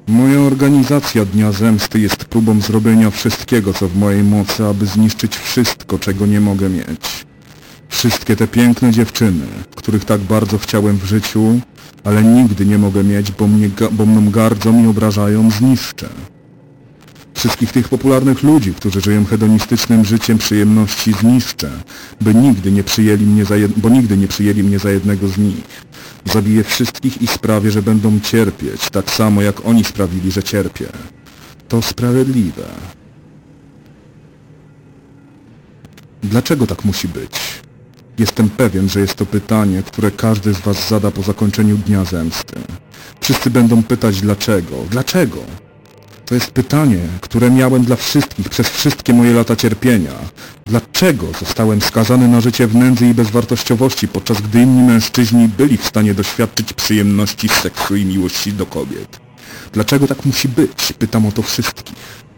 Moja organizacja Dnia Zemsty jest próbą zrobienia wszystkiego, co w mojej mocy, aby zniszczyć wszystko, czego nie mogę mieć. Wszystkie te piękne dziewczyny, których tak bardzo chciałem w życiu, ale nigdy nie mogę mieć, bo mną gardzą i obrażają, zniszczę. Wszystkich tych popularnych ludzi, którzy żyją hedonistycznym życiem przyjemności, zniszczę, bo nigdy nie przyjęli mnie za jednego z nich. Zabiję wszystkich i sprawię, że będą cierpieć, tak samo jak oni sprawili, że cierpię. To sprawiedliwe. Dlaczego tak musi być? Jestem pewien, że jest to pytanie, które każdy z was zada po zakończeniu Dnia Zemsty. Wszyscy będą pytać dlaczego. Dlaczego? To jest pytanie, które miałem dla wszystkich przez wszystkie moje lata cierpienia. Dlaczego zostałem skazany na życie w nędzy i bezwartościowości, podczas gdy inni mężczyźni byli w stanie doświadczyć przyjemności z seksu i miłości do kobiet? Dlaczego tak musi być? Pytam o to wszystkich.